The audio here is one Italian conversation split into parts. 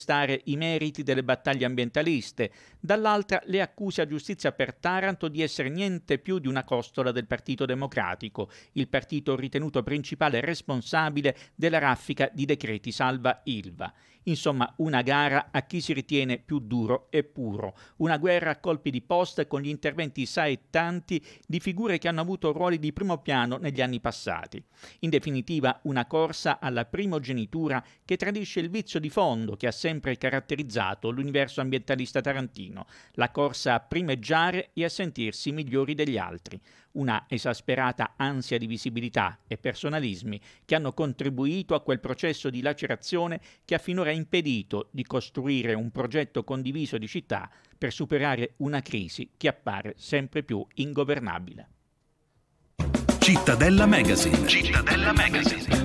stare i meriti delle battaglie ambientaliste, dall'altra le accuse a Giustizia per Taranto di essere niente più di una costola del Partito Democratico, il partito ritenuto principale responsabile della raffica di decreti salva Ilva. Insomma, una gara a chi si ritiene più duro e puro, una guerra a colpi di posta con gli interventi saettanti di figure che hanno avuto ruoli di primo piano negli anni passati. In definitiva, una corsa alla primogenitura che tradisce il vizio di fondo che ha sempre caratterizzato l'universo ambientalista tarantino, la corsa a primeggiare e a sentirsi migliori degli altri, una esasperata ansia di visibilità e personalismi che hanno contribuito a quel processo di lacerazione che ha finora impedito di costruire un progetto condiviso di città per superare una crisi che appare sempre più ingovernabile. Cittadella Magazine. Cittadella Magazine.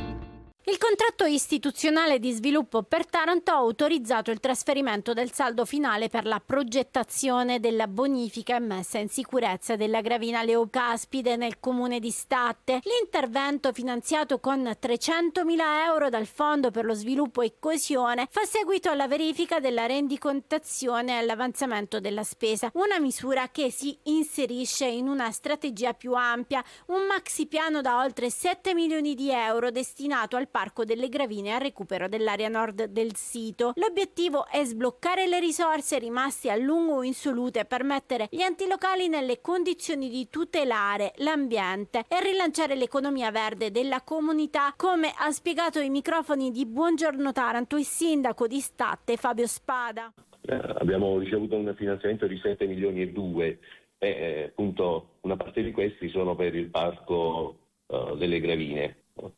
Il contratto istituzionale di sviluppo per Taranto ha autorizzato il trasferimento del saldo finale per la progettazione della bonifica e messa in sicurezza della gravina Leocaspide nel comune di Statte. L'intervento, finanziato con 300.000 euro dal Fondo per lo Sviluppo e Coesione, fa seguito alla verifica della rendicontazione e all'avanzamento della spesa, una misura che si inserisce in una strategia più ampia, un maxi piano da oltre 7 milioni di euro destinato al Parco delle Gravine e al recupero dell'area nord del sito. L'obiettivo è sbloccare le risorse rimaste a lungo insolute e permettere gli enti locali nelle condizioni di tutelare l'ambiente e rilanciare l'economia verde della comunità, come ha spiegato ai microfoni di Buongiorno Taranto il sindaco di Statte Fabio Spada. Abbiamo ricevuto un finanziamento di 7 milioni e 2 e appunto una parte di questi sono per il Parco delle Gravine.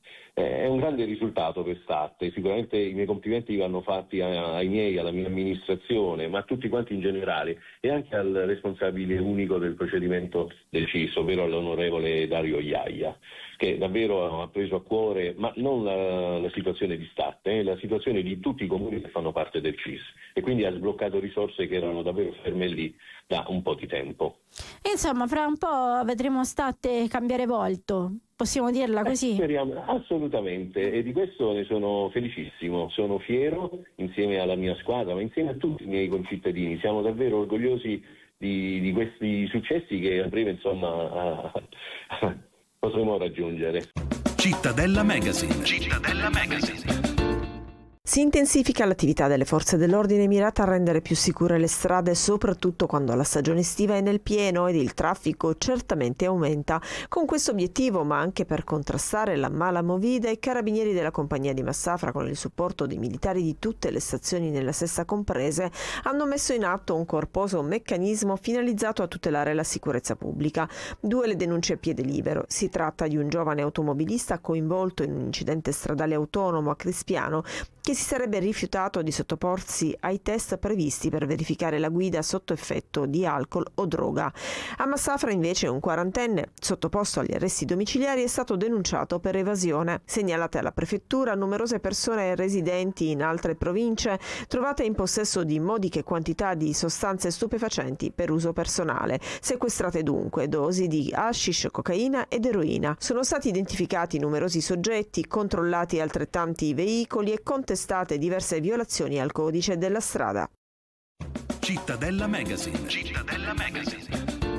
È un grande risultato per Statte, sicuramente i miei complimenti vanno fatti ai miei, alla mia amministrazione, ma a tutti quanti in generale e anche al responsabile unico del procedimento del CIS, ovvero all'onorevole Dario Iaia, che davvero ha preso a cuore, ma non la situazione di Statte, la situazione di tutti i comuni che fanno parte del CIS e quindi ha sbloccato risorse che erano davvero ferme lì da un po' di tempo. Insomma, fra un po' vedremo Statte cambiare volto. Possiamo dirla così? Speriamo, assolutamente, e di questo ne sono felicissimo, sono fiero insieme alla mia squadra, ma insieme a tutti i miei concittadini, siamo davvero orgogliosi di questi successi che a breve insomma potremo raggiungere. Cittadella Magazine. Cittadella Magazine. Si intensifica l'attività delle forze dell'ordine mirata a rendere più sicure le strade, soprattutto quando la stagione estiva è nel pieno ed il traffico certamente aumenta. Con questo obiettivo, ma anche per contrastare la mala movida, i carabinieri della compagnia di Massafra, con il supporto dei militari di tutte le stazioni nella stessa comprese, hanno messo in atto un corposo meccanismo finalizzato a tutelare la sicurezza pubblica. 2 le denunce a piede libero. Si tratta di un giovane automobilista coinvolto in un incidente stradale autonomo a Crispiano, che si sarebbe rifiutato di sottoporsi ai test previsti per verificare la guida sotto effetto di alcol o droga. A Massafra invece un 40enne, sottoposto agli arresti domiciliari, è stato denunciato per evasione. Segnalate alla prefettura numerose persone residenti in altre province trovate in possesso di modiche quantità di sostanze stupefacenti per uso personale. Sequestrate dunque dosi di hashish, cocaina ed eroina. Sono stati identificati numerosi soggetti, controllati altrettanti veicoli e contestate diverse violazioni al codice della strada. Cittadella Magazine. Cittadella Magazine.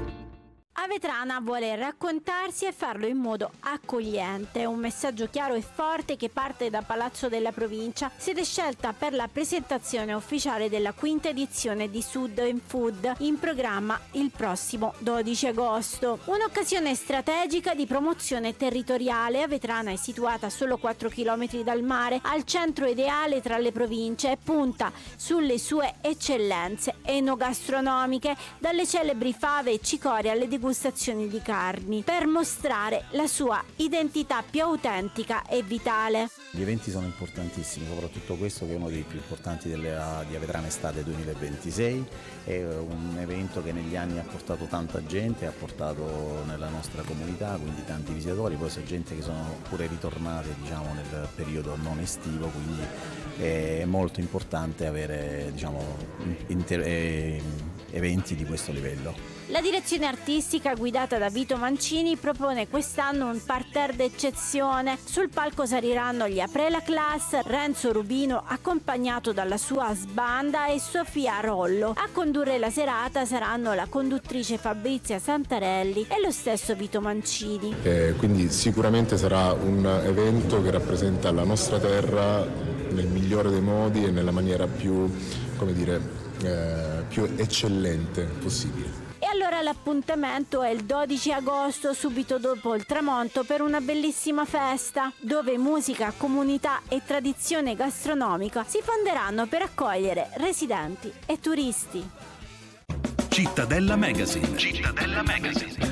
Avetrana vuole raccontarsi e farlo in modo accogliente, un messaggio chiaro e forte che parte da Palazzo della Provincia. Siete scelta per la presentazione ufficiale della 5ª edizione di Sud in Food, in programma il prossimo 12 agosto. Un'occasione strategica di promozione territoriale. Avetrana è situata a solo 4 km dal mare, al centro ideale tra le province, e punta sulle sue eccellenze enogastronomiche, dalle celebri fave e cicorie alle degustazioni di carni, per mostrare la sua identità più autentica e vitale. Gli eventi sono importantissimi, soprattutto questo che è uno dei più importanti di Avetrana Estate 2026, è un evento che negli anni ha portato tanta gente, ha portato nella nostra comunità, quindi tanti visitatori, poi c'è gente che sono pure ritornate nel periodo non estivo, quindi è molto importante avere eventi di questo livello. La direzione artistica guidata da Vito Mancini propone quest'anno un parterre d'eccezione. Sul palco saliranno gli Aprela Class, Renzo Rubino accompagnato dalla sua sbanda e Sofia Rollo. A condurre la serata saranno la conduttrice Fabrizia Santarelli e lo stesso Vito Mancini. Quindi sicuramente sarà un evento che rappresenta la nostra terra nel migliore dei modi e nella maniera più eccellente possibile. E allora l'appuntamento è il 12 agosto, subito dopo il tramonto, per una bellissima festa dove musica, comunità e tradizione gastronomica si fonderanno per accogliere residenti e turisti. Cittadella Magazine. Cittadella Magazine.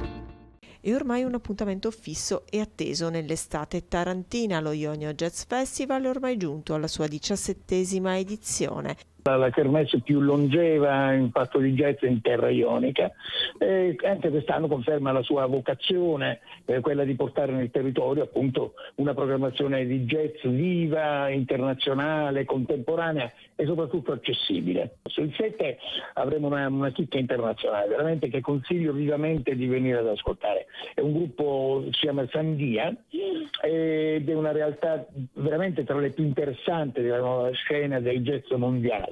È ormai un appuntamento fisso e atteso nell'estate tarantina. Lo Ionio Jazz Festival è ormai giunto alla sua 17ª edizione. La kermesse più longeva in fatto di jazz in terra ionica, anche quest'anno conferma la sua vocazione, quella di portare nel territorio appunto una programmazione di jazz viva, internazionale, contemporanea e soprattutto accessibile. Sul 7 avremo una chicca internazionale veramente che consiglio vivamente di venire ad ascoltare. È un gruppo, si chiama Sandia, ed è una realtà veramente tra le più interessanti della nuova scena del jazz mondiale.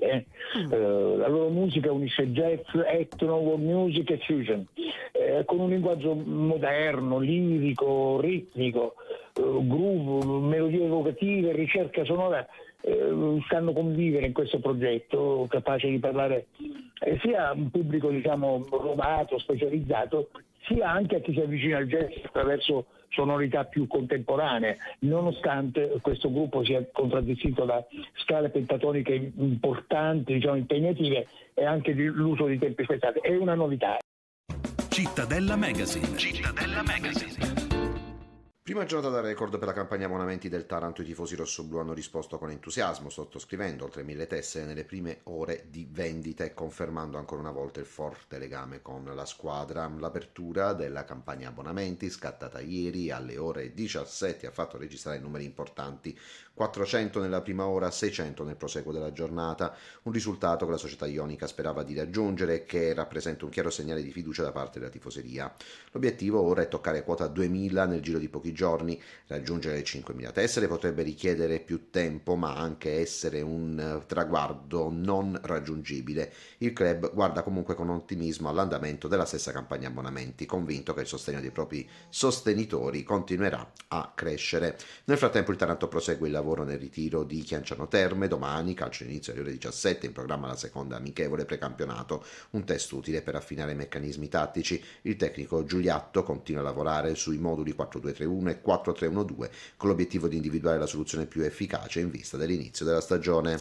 La loro musica unisce jazz, etno, world music e fusion, con un linguaggio moderno, lirico, ritmico, groove, melodie evocative, ricerca sonora. Stanno convivere in questo progetto capace di parlare sia a un pubblico rodato, specializzato, sia anche a chi si avvicina al jazz attraverso sonorità più contemporanee, nonostante questo gruppo sia contraddistinto da scale pentatoniche importanti, impegnative, e anche l'uso di tempi spezzati. È una novità. Cittadella Magazine. Cittadella Magazine. Prima giornata da record per la campagna abbonamenti del Taranto. I tifosi rossoblù hanno risposto con entusiasmo, sottoscrivendo oltre 1000 tessere nelle prime ore di vendita e confermando ancora una volta il forte legame con la squadra. L'apertura della campagna abbonamenti, scattata ieri alle ore 17, ha fatto registrare numeri importanti: 400 nella prima ora, 600 nel proseguo della giornata, un risultato che la società ionica sperava di raggiungere e che rappresenta un chiaro segnale di fiducia da parte della tifoseria. L'obiettivo ora è toccare quota 2000 nel giro di pochi giorni. Raggiungere le 5.000 tessere potrebbe richiedere più tempo, ma anche essere un traguardo non raggiungibile. Il club guarda comunque con ottimismo all'andamento della stessa campagna abbonamenti, convinto che il sostegno dei propri sostenitori continuerà a crescere. Nel frattempo il Taranto prosegue il lavoro nel ritiro di Chianciano Terme. Domani, calcio inizio alle ore 17, in programma la seconda amichevole precampionato, un test utile per affinare i meccanismi tattici. Il tecnico Giuliatto continua a lavorare sui moduli 4-2-3-1 e 4-3-1-2 con l'obiettivo di individuare la soluzione più efficace in vista dell'inizio della stagione.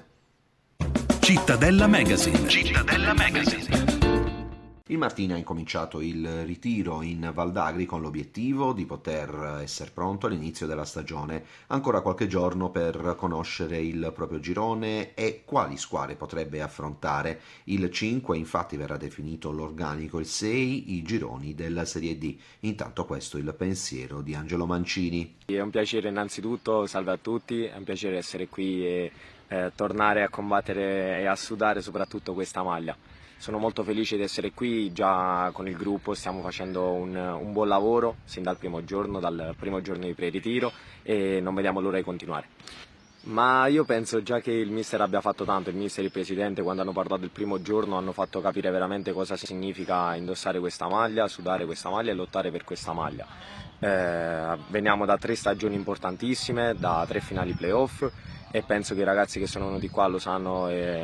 Cittadella Magazine. Cittadella Magazine. Il Martina ha incominciato il ritiro in Val d'Agri con l'obiettivo di poter essere pronto all'inizio della stagione. Ancora qualche giorno per conoscere il proprio girone e quali squadre potrebbe affrontare. Il 5 infatti verrà definito l'organico, il 6 i gironi della Serie D. Intanto questo il pensiero di Angelo Mancini. È un piacere innanzitutto, salve a tutti, è un piacere essere qui e tornare a combattere e a sudare soprattutto questa maglia. Sono molto felice di essere qui, già con il gruppo stiamo facendo un buon lavoro sin dal primo giorno di pre-ritiro, e non vediamo l'ora di continuare. Ma io penso già che il mister abbia fatto tanto, il mister e il presidente, quando hanno parlato del primo giorno hanno fatto capire veramente cosa significa indossare questa maglia, sudare questa maglia e lottare per questa maglia. Veniamo da 3 stagioni importantissime, da 3 finali playoff, e penso che i ragazzi che sono venuti qua lo sanno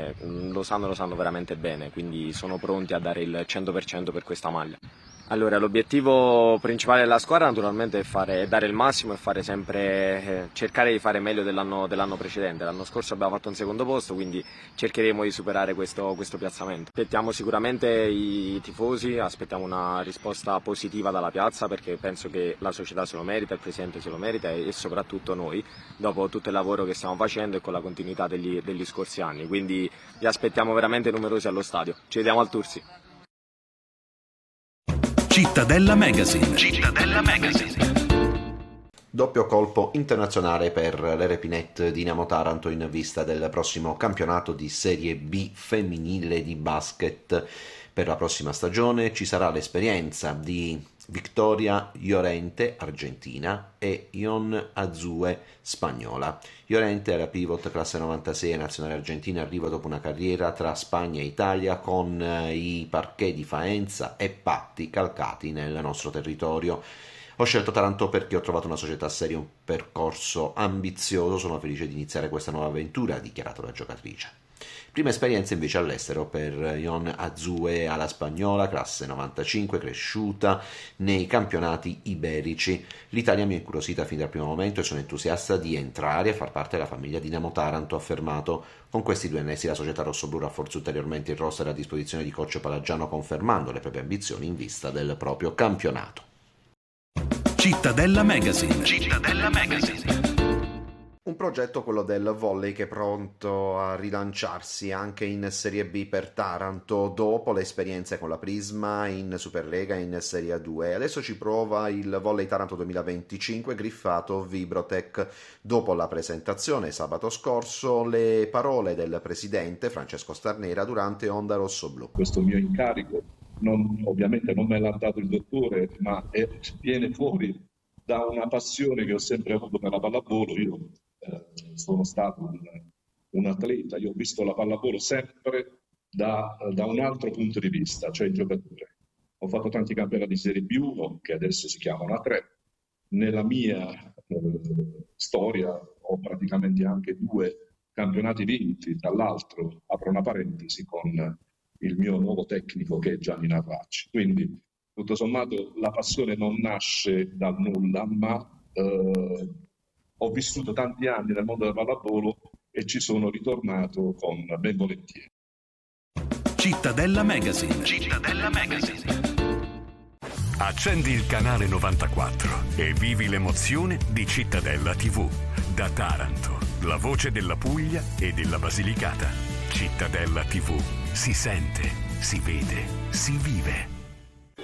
veramente bene, quindi sono pronti a dare il 100% per questa maglia. Allora, l'obiettivo principale della squadra naturalmente è dare il massimo e fare sempre, cercare di fare meglio dell'anno precedente. L'anno scorso abbiamo fatto un secondo posto, quindi cercheremo di superare questo piazzamento. Aspettiamo sicuramente i tifosi, aspettiamo una risposta positiva dalla piazza, perché penso che la società se lo merita, il presidente se lo merita e soprattutto noi, dopo tutto il lavoro che stiamo facendo e con la continuità degli scorsi anni. Quindi vi aspettiamo veramente numerosi allo stadio. Ci vediamo al Tursi. Cittadella Magazine. Cittadella Magazine. Doppio colpo internazionale per l'Erepinet Dinamo Taranto in vista del prossimo campionato di Serie B femminile di basket. Per la prossima stagione ci sarà l'esperienza di Victoria Llorente, argentina, e Ion Azue, spagnola. Llorente era pivot classe 96 nazionale argentina, arriva dopo una carriera tra Spagna e Italia con i parquet di Faenza e Patti calcati nel nostro territorio. Ho scelto Taranto perché ho trovato una società seria, un percorso ambizioso, sono felice di iniziare questa nuova avventura, ha dichiarato la giocatrice. Prima esperienza invece all'estero per Ion Azue alla spagnola, classe 95, cresciuta nei campionati iberici. L'Italia mi ha incuriosita fin dal primo momento e sono entusiasta di entrare a far parte della famiglia Dinamo Taranto, ha affermato. Con questi 2 annessi la società rossoblù rafforza ulteriormente il roster a disposizione di coach Palagiano, confermando le proprie ambizioni in vista del proprio campionato. Cittadella Magazine. Cittadella Magazine. Un progetto, quello del volley, che è pronto a rilanciarsi anche in Serie B per Taranto dopo le esperienze con la Prisma in Superlega e in Serie A2. Adesso ci prova il Volley Taranto 2025 griffato Vibrotech. Dopo la presentazione sabato scorso, le parole del presidente Francesco Starnera durante Onda Rossoblù. Questo mio incarico ovviamente non me l'ha dato il dottore, ma viene fuori da una passione che ho sempre avuto per la pallavolo. Io sono stato un atleta, io ho visto la pallavolo sempre da un altro punto di vista, cioè il giocatore. Ho fatto tanti campionati di Serie B1, che adesso si chiamano A3. Nella mia storia ho praticamente anche 2 campionati vinti, tra l'altro, apro una parentesi, con il mio nuovo tecnico che è Gianni Narracci. Quindi, tutto sommato, la passione non nasce dal nulla, ma ho vissuto tanti anni nel mondo del pallavolo e ci sono ritornato con ben volentieri. Cittadella Magazine. Cittadella Magazine. Accendi il canale 94 e vivi l'emozione di Cittadella TV. Da Taranto, la voce della Puglia e della Basilicata. Cittadella TV. Si sente, si vede, si vive.